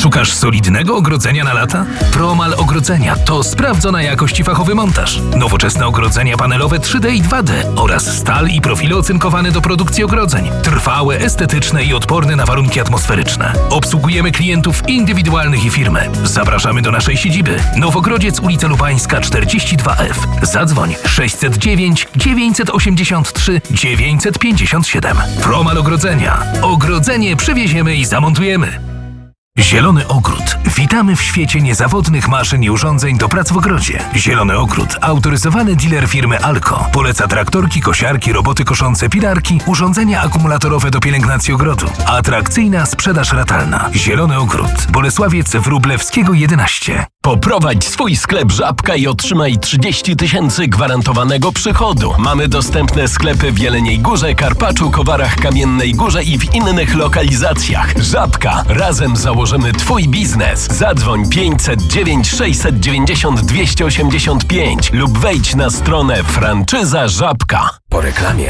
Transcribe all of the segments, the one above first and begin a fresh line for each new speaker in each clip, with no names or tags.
Szukasz solidnego ogrodzenia na lata? Promal Ogrodzenia to sprawdzona jakość i fachowy montaż. Nowoczesne ogrodzenia panelowe 3D i 2D oraz stal i profile ocynkowane do produkcji ogrodzeń. Trwałe, estetyczne i odporne na warunki atmosferyczne. Obsługujemy klientów indywidualnych i firmy. Zapraszamy do naszej siedziby. Nowogrodziec, ulica Lubańska 42F. Zadzwoń 609 983 957. Promal Ogrodzenia. Ogrodzenie przywieziemy i zamontujemy. Zielony Ogród. Witamy w świecie niezawodnych maszyn i urządzeń do prac w ogrodzie. Zielony Ogród. Autoryzowany dealer firmy Alco. Poleca traktorki, kosiarki, roboty koszące, pilarki, urządzenia akumulatorowe do pielęgnacji ogrodu. Atrakcyjna sprzedaż ratalna. Zielony Ogród. Bolesławiec Wróblewskiego 11.
Poprowadź swój sklep Żabka i otrzymaj 30 000 gwarantowanego przychodu. Mamy dostępne sklepy w Jeleniej Górze, Karpaczu, Kowarach, Kamiennej Górze i w innych lokalizacjach. Żabka. Razem założymy Twój biznes. Zadzwoń 509 690 285 lub wejdź na stronę Franczyza Żabka.
Po reklamie.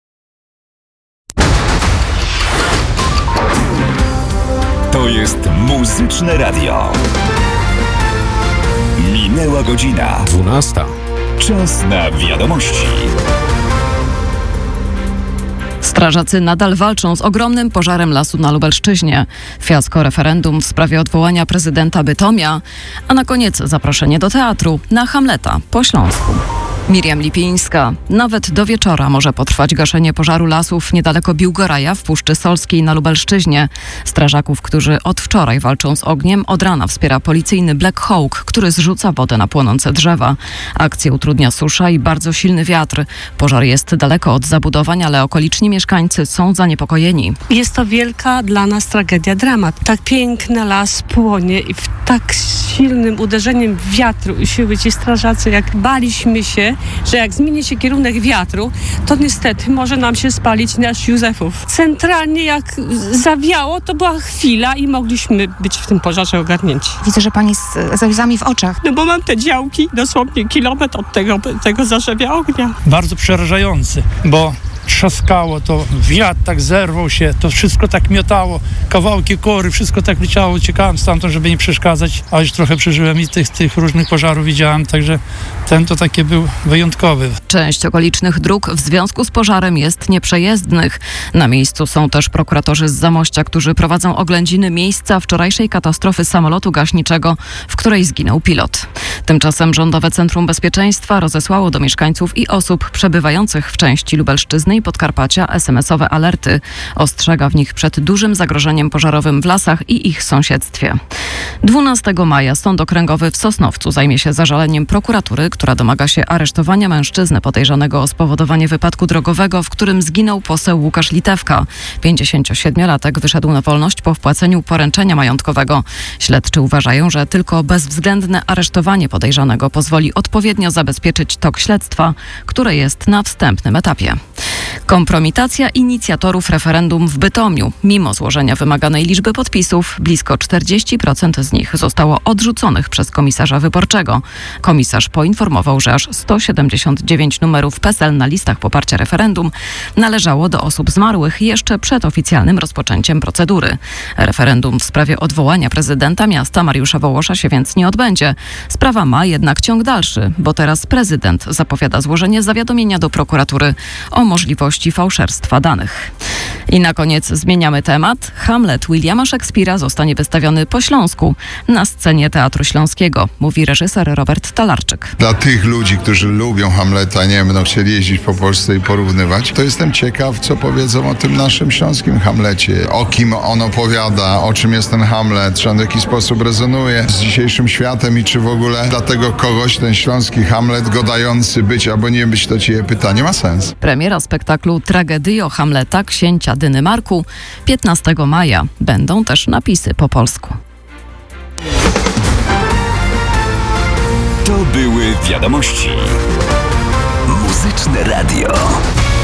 To jest Muzyczne Radio. Minęła godzina
12.
Czas na wiadomości.
Strażacy nadal walczą z ogromnym pożarem lasu na Lubelszczyźnie. Fiasko referendum w sprawie odwołania prezydenta Bytomia, a na koniec zaproszenie do teatru na Hamleta po śląsku. Miriam Lipińska. Nawet do wieczora może potrwać gaszenie pożaru lasów niedaleko Biłgoraja w Puszczy Solskiej na Lubelszczyźnie. Strażaków, którzy od wczoraj walczą z ogniem, od rana wspiera policyjny Black Hawk, który zrzuca wodę na płonące drzewa. Akcję utrudnia susza i bardzo silny wiatr. Pożar jest daleko od zabudowań, ale okoliczni mieszkańcy są zaniepokojeni.
Jest to wielka dla nas tragedia, dramat. Tak piękny las płonie i w tak silnym uderzeniem wiatru i siły ci strażacy, jak baliśmy się, że jak zmieni się kierunek wiatru, to niestety może nam się spalić nasz Józefów. Centralnie jak zawiało, to była chwila i mogliśmy być w tym pożarze ogarnięci.
Widzę, że pani ze łzami w oczach.
No bo mam te działki dosłownie kilometr od tego zarzewia ognia.
Bardzo przerażający, bo trzaskało to, wiatr tak zerwał się, to wszystko tak miotało, kawałki kory, wszystko tak leciało, uciekałem stamtąd, żeby nie przeszkadzać, a już trochę przeżyłem i tych różnych pożarów widziałem, także ten to taki był wyjątkowy.
Część okolicznych dróg w związku z pożarem jest nieprzejezdnych. Na miejscu są też prokuratorzy z Zamościa, którzy prowadzą oględziny miejsca wczorajszej katastrofy samolotu gaśniczego, w której zginął pilot. Tymczasem Rządowe Centrum Bezpieczeństwa rozesłało do mieszkańców i osób przebywających w części Lubelszczyzny i Podkarpacia SMS-owe alerty. Ostrzega w nich przed dużym zagrożeniem pożarowym w lasach i ich sąsiedztwie. 12 maja Sąd Okręgowy w Sosnowcu zajmie się zażaleniem prokuratury, która domaga się aresztowania mężczyzny podejrzanego o spowodowanie wypadku drogowego, w którym zginął poseł Łukasz Litewka. 57-latek wyszedł na wolność po wpłaceniu poręczenia majątkowego. Śledczy uważają, że tylko bezwzględne aresztowanie podejrzanego pozwoli odpowiednio zabezpieczyć tok śledztwa, które jest na wstępnym etapie. Kompromitacja inicjatorów referendum w Bytomiu. Mimo złożenia wymaganej liczby podpisów, blisko 40% z nich zostało odrzuconych przez komisarza wyborczego. Komisarz poinformował, że aż 179 numerów PESEL na listach poparcia referendum należało do osób zmarłych jeszcze przed oficjalnym rozpoczęciem procedury. Referendum w sprawie odwołania prezydenta miasta Mariusza Wołosza się więc nie odbędzie. Sprawa ma jednak ciąg dalszy, bo teraz prezydent zapowiada złożenie zawiadomienia do prokuratury o możliwości fałszerstwa danych. I na koniec zmieniamy temat. Hamlet Williama Szekspira zostanie wystawiony po śląsku na scenie Teatru Śląskiego, mówi reżyser Robert Talarczyk.
Dla tych ludzi, którzy lubią Hamleta, nie będą chcieli jeździć po Polsce i porównywać, to jestem ciekaw, co powiedzą o tym naszym śląskim Hamlecie. O kim on opowiada, o czym jest ten Hamlet, czy on w jakiś sposób rezonuje z dzisiejszym światem i czy w ogóle dla tego kogoś ten śląski Hamlet godający być albo nie być, to ciebie pytanie ma sens.
Premiera spektaklu Tragedio Hamleta księcia Dynymarku 15 maja. Będą też napisy po polsku.
To były wiadomości.
Muzyczne Radio.